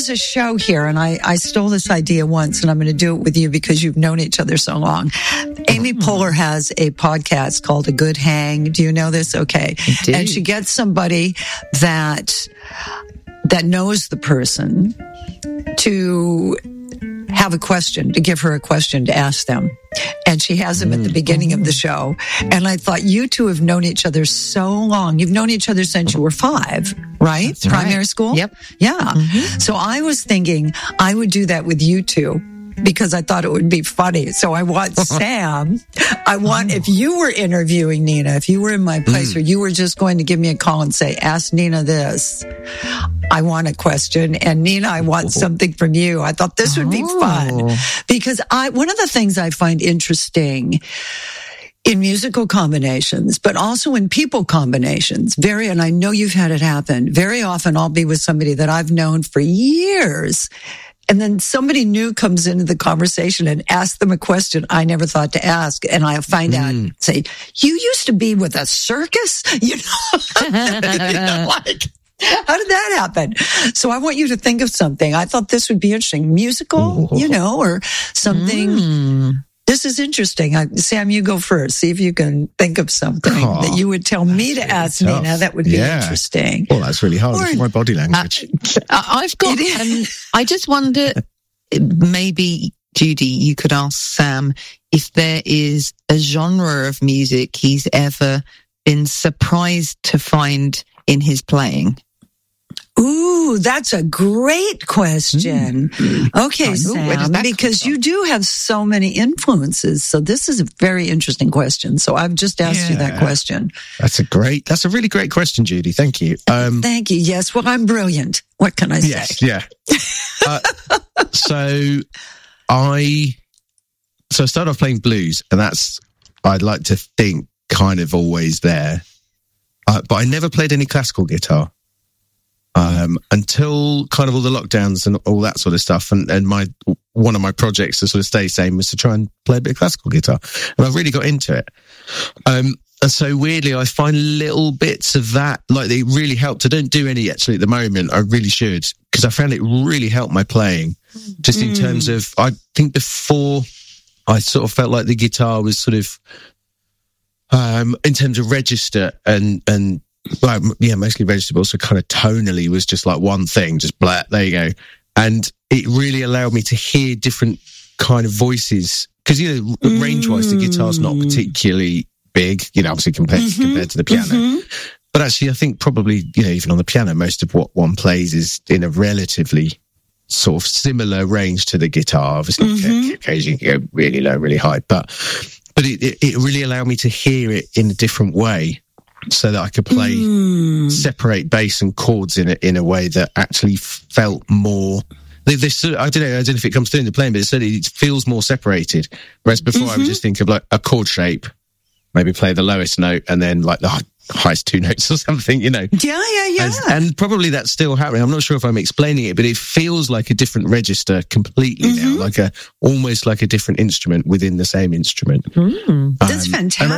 there's a show here, and I stole this idea once, and I'm going to do it with you because you've known each other so long. Amy Poehler has a podcast called A Good Hang. Do you know this? Okay. And she gets somebody that knows the person to have a question, to give her a question to ask them. And she has them at the beginning of the show. And I thought, you two have known each other so long. You've known each other since you were 5, right? That's Primary right. school? Yep. Yeah. So I was thinking I would do that with you two, because I thought it would be funny. So I want Sam, if you were interviewing Nina, if you were in my place, or you were just going to give me a call and say, ask Nina this, I want a question. And Nina, I want something from you. I thought this would be fun, because one of the things I find interesting in musical combinations, but also in people combinations, and I know you've had it happen, very often I'll be with somebody that I've known for years, and then somebody new comes into the conversation and asks them a question I never thought to ask. And I find out, say, you used to be with a circus? You know, like, how did that happen? So I want you to think of something. I thought this would be interesting. Musical, or something. This is interesting. Sam, you go first. See if you can think of something that you would tell me to ask Nina. That would be interesting. Well, that's really hard. Look at my body language. I've got, I just wonder, maybe, Judy, you could ask Sam if there is a genre of music he's ever been surprised to find in his playing. Ooh, that's a great question. Okay, Sam, because you do have so many influences. So this is a very interesting question. So I've just asked you that question. That's a really great question, Judy. Thank you. Thank you. Yes. Well, I'm brilliant. What can I say? Yes. Yeah. So I started off playing blues, and I'd like to think kind of always there. But I never played any classical guitar. Until kind of all the lockdowns and all that sort of stuff. And one of my projects to sort of stay sane was to try and play a bit of classical guitar. And I really got into it. And so weirdly, I find little bits of that, like they really helped. I don't do any actually at the moment. I really should, because I found it really helped my playing. Just in terms of, I think before I sort of felt like the guitar was sort of, in terms of register and mostly register, but also kind of tonally was just like one thing, just blah, there you go. And it really allowed me to hear different kind of voices, because, range-wise, the guitar's not particularly big, obviously compared to the piano. But actually, I think probably, even on the piano, most of what one plays is in a relatively sort of similar range to the guitar. Obviously, occasionally you go really low, really high, but it really allowed me to hear it in a different way, so that I could play separate bass and chords in a way that actually felt more. I don't know if it comes through in the playing, but it feels more separated. Whereas before, I would just think of like a chord shape, maybe play the lowest note and then like the highest 2 notes or something, Yeah. And probably that's still happening. I'm not sure if I'm explaining it, but it feels like a different register completely now, almost like a different instrument within the same instrument. That's fantastic.